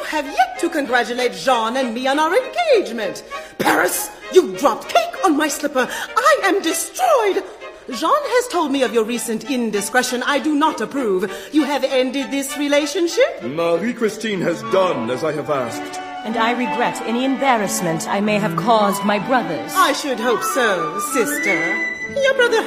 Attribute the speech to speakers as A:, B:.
A: have yet to congratulate Jean and me on our engagement. Paris, you dropped cake on my slipper. I am destroyed. Jean has told me of your recent indiscretion. I do not approve. You have ended this relationship?
B: Marie-Christine has done as I have asked.
C: And I regret any embarrassment I may have caused my brothers.
A: I should hope so, sister. Your brother